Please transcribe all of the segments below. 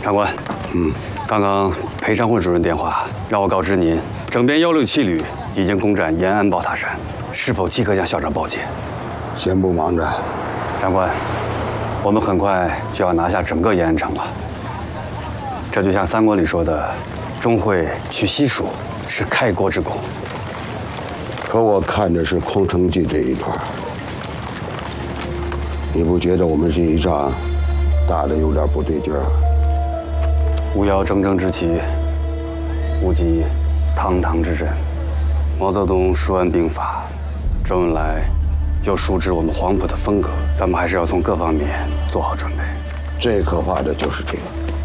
长官，刚刚裴昌会主任电话让我告知您，整编167旅已经攻占延安宝塔山，是否即可向校长报捷？ 先不忙着， 长官，我们很快就要拿下整个延安城了。这就像三国里说的，钟会取西蜀是开国之功。 可我看着是空城计这一段，你不觉得我们这一仗打得有点不对劲儿啊？ 无邀铮铮之旗，无及堂堂之阵。毛泽东书完兵法，周恩来又熟知我们黄埔的风格，咱们还是要从各方面做好准备。 最可怕的就是这个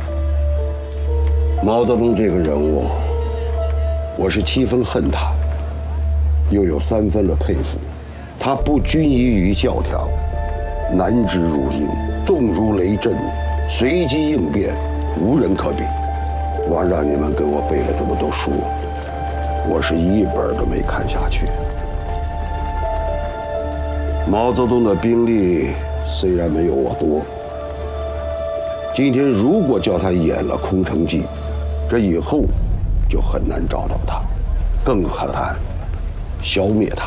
毛泽东这个人物，我是7分恨他，又有3分的佩服。他不拘泥于教条，难之如鹰，动如雷震，随机应变，无人可比。枉让你们给我背了这么多书，我是一本都没看下去。毛泽东的兵力虽然没有我多，今天如果叫他演了空城计，这以后就很难找到他，更很难消灭他。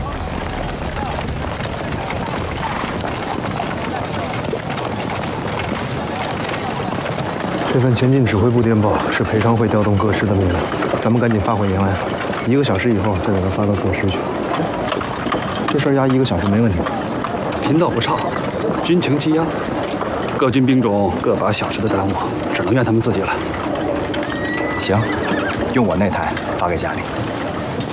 这份前进指挥部电报是裴昌会调动各师的命令，咱们赶紧发回延安，1个小时以后再给他发到各师去。这事儿压1个小时没问题吧？ 贫道不差，军情积压，各军兵种各把小时的耽误，只能怨他们自己了。 行，用我那台发给家里。